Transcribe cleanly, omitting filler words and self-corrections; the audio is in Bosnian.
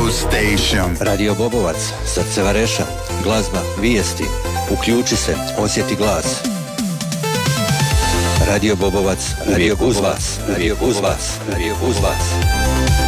station. Radio Bobovac, srce Vareša, glazba, vijesti. Uključi se, osjeti glas. Radio Bobovac, uvijek uz vas, uvijek uz vas, uvijek uz vas.